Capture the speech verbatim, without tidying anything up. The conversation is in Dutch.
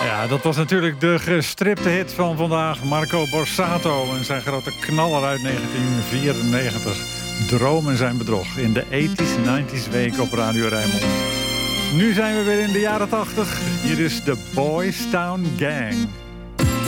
Ja, dat was natuurlijk de gestripte hit van vandaag. Marco Borsato en zijn grote knaller uit negentien vierennegentig. Droom en zijn bedrog in de tachtiger, negentiger week op Radio Rijnmond. Nu zijn we weer in de jaren tachtig. Hier is de Boys Town Gang.